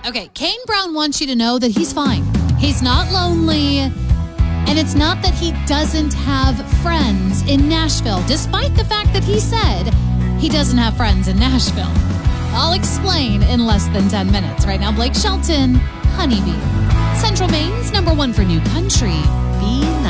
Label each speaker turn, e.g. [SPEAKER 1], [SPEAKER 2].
[SPEAKER 1] Okay, Kane Brown wants you to know that he's fine. He's not lonely. And it's not that he doesn't have friends in Nashville, despite the fact that he said he doesn't have friends in Nashville. I'll explain in less than 10 minutes. Right now, Blake Shelton, Honeybee. Central Maine's #1 for new country. Be